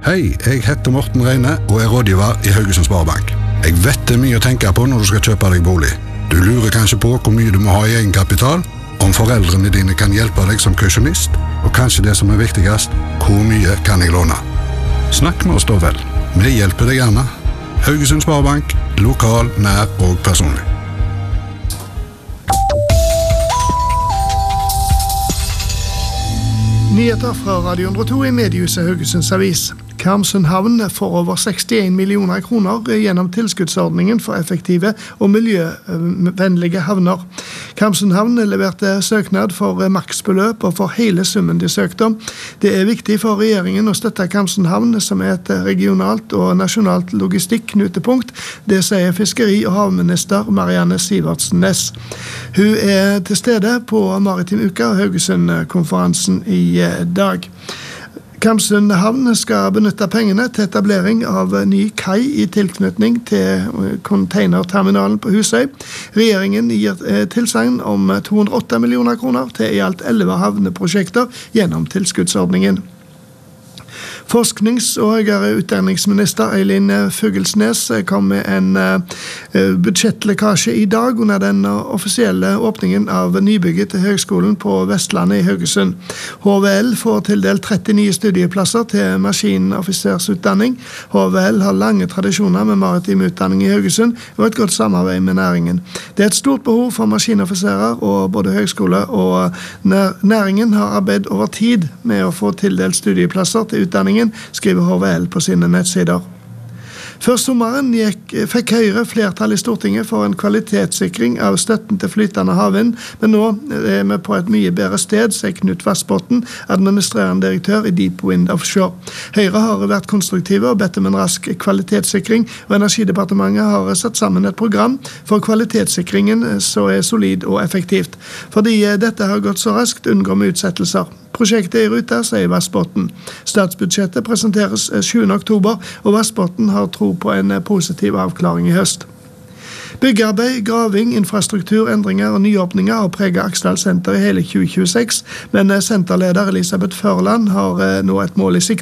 Hei, jeg heter Morten Reine og er rådgiver i Haugesund Sparebank. Jeg vet det mye å tenke på når du skal kjøpe deg bolig. Du lurer kanskje på hvor mye du må ha i egenkapital, om foreldrene dine kan hjelpe deg som kausjonist, og kanskje det som er viktigst, hvor mye kan jeg låne? Snakk med oss da vel. Vi hjelper deg gjerne. Haugesund Sparebank, lokal, nær og personlig. Nyheter fra Radio 102 i mediehuset Haugesunds Avis. Karmsund havn får over 61 millioner kroner gjennom tilskuddsordningen for effektive og miljøvennlige havner. Karmsund havn leverte søknad for maksbeløp og for hele summen de søkte om. Det er viktig for regjeringen å støtte Karmsund havn, som er et regionalt og nasjonalt logistikknutepunkt. Det sier fiskeri- og havminister Marianne Sivertsen Næss. Hun er til stede på Maritim Uka og Haugesund-konferansen i dag. Karmsund havn skal benytte pengene til etablering av ny kai i tilknytning til containerterminalen på Husøy. Regjeringen gir tilsagn om 208 millioner kroner til i alt 11 havneprosjekter gjennom tilskuddsordningen. Forsknings- og høyere utdanningsminister Eileen Fuglesnes kom med en budsjettlekkasje i dag under den offisielle åpningen av nybygget til Høgskolen på Vestlandet i Haugesund. HVL får tildelt 30 nye studieplasser til maskinoffisersutdanning. HVL har lange tradisjoner med maritim utdanning i Haugesund og et godt samarbeid med næringen. Det er et stort behov for maskinoffiserer, og både høgskole og næringen har arbeidet over tid med å få tildelt studieplasser til utdanningen, skriver HVL på sine nettsider. Før sommeren fikk Høyre flertall i Stortinget for en kvalitetssikring av støtten til flytende havvind, men nå er vi på et mye bedre sted, sier Knut Vassbotn, administrerende direktør i Deep Wind Offshore. Høyre har vært konstruktive og bedt om en rask kvalitetssikring, og Energidepartementet har satt sammen et program for kvalitetssikringen som er solid og effektivt. Fordi dette har gått så raskt, unngår vi utsettelser. Prosjektet er i ruta, sier Vassbotn. Statsbudsjettet presenteres 7. oktober, og Vassbotn har tro på en positiv avklaring i høst. Byggearbeid, graving, infrastruktur, endringer og nyåpninger har preget Aksdal Senter i hele 2026, men senterleder Elisabeth Førland har nå et mål i sikte